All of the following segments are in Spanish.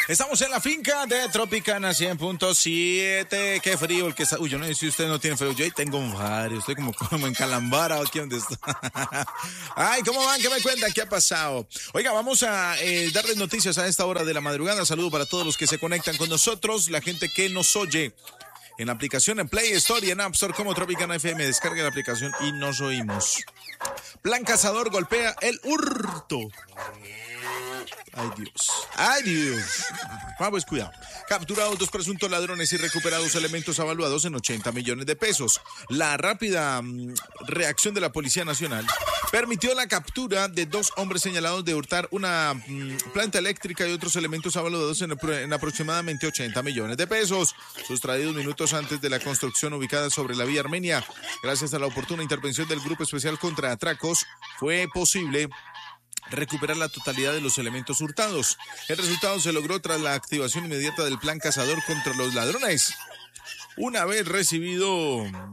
Estamos en la finca de Tropicana 100.7. Qué frío el que está. Uy, yo no sé si usted no tiene frío. Yo ahí tengo un frío. Estoy como en Calambara, aquí donde está. Ay, ¿cómo van? ¿Qué me cuentan? ¿Qué ha pasado? Oiga, vamos a darles noticias a esta hora de la madrugada. Saludo para todos los que se conectan con nosotros, la gente que nos oye en la aplicación en Play Store y en App Store como Tropicana FM. Descarga la aplicación y nos oímos. Plan cazador golpea el hurto. Ay, Dios. Ay, Dios. Vamos, cuidado. Capturados 2 presuntos ladrones y recuperados elementos avaluados en 80 millones de pesos. La rápida reacción de la Policía Nacional permitió la captura de 2 hombres señalados de hurtar una planta eléctrica y otros elementos avaluados en aproximadamente 80 millones de pesos, sustraídos minutos antes de la construcción ubicada sobre la vía Armenia. Gracias a la oportuna intervención del Grupo Especial contra Atracos, fue posible recuperar la totalidad de los elementos hurtados. El resultado se logró tras la activación inmediata del plan cazador contra los ladrones. Una vez recibieron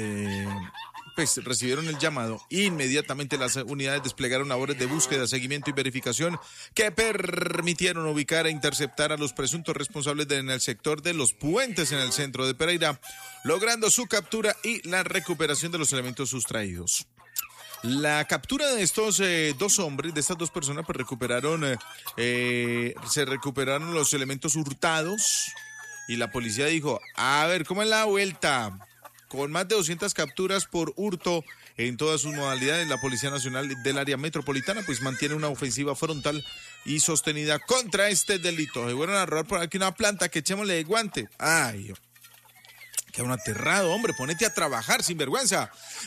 el llamado, inmediatamente las unidades desplegaron labores de búsqueda, seguimiento y verificación que permitieron ubicar e interceptar a los presuntos responsables en el sector de los puentes en el centro de Pereira, logrando su captura y la recuperación de los elementos sustraídos. La captura de estos 2 hombres, de estas 2 personas, pues se recuperaron los elementos hurtados y la policía dijo, a ver, ¿cómo es la vuelta? Con más de 200 capturas por hurto en todas sus modalidades, la Policía Nacional del área metropolitana pues mantiene una ofensiva frontal y sostenida contra este delito. Se fueron a robar por aquí una planta, que echémosle de guante. Ay, queda un aterrado, hombre, ponete a trabajar, sinvergüenza.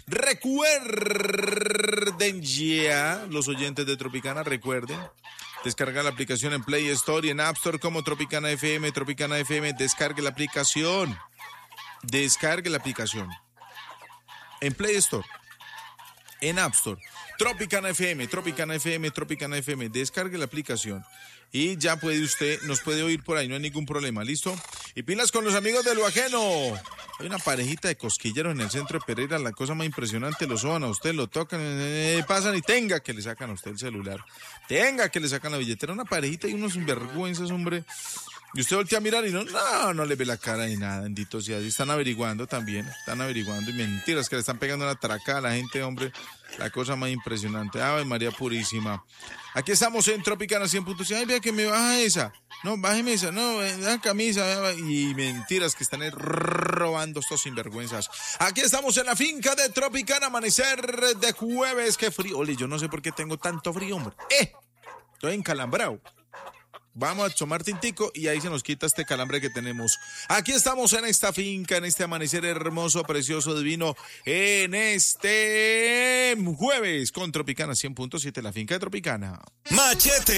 Recuerden ya, los oyentes de Tropicana, recuerden, descarga la aplicación en Play Store y en App Store como Tropicana FM, descargue la aplicación. Descargue la aplicación en Play Store, en App Store, Tropicana FM, descargue la aplicación y ya nos puede oír por ahí, no hay ningún problema, ¿listo? Y pilas con los amigos de lo ajeno. Hay una parejita de cosquilleros en el centro de Pereira, la cosa más impresionante, lo soban a usted, lo tocan, pasan y tenga que le sacan a usted el celular, tenga que le sacan la billetera, una parejita y unos sinvergüenzas, hombre. Y usted voltea a mirar y no le ve la cara ni nada, bendito sea. Y están averiguando también, y mentiras que le están pegando una tracada a la gente, hombre. La cosa más impresionante. Ave María Purísima. Aquí estamos en Tropicana 100.7. Ay, vea que me baja esa. No, bájeme esa. No, la camisa. Y mentiras que están robando estos sinvergüenzas. Aquí estamos en la finca de Tropicana, amanecer de jueves. Qué frío. Ole, yo no sé por qué tengo tanto frío, hombre. Estoy encalambrado. Vamos a tomar tintico y ahí se nos quita este calambre que tenemos. Aquí estamos en esta finca, en este amanecer hermoso, precioso, divino, en este jueves con Tropicana 100.7, la finca de Tropicana. Machete.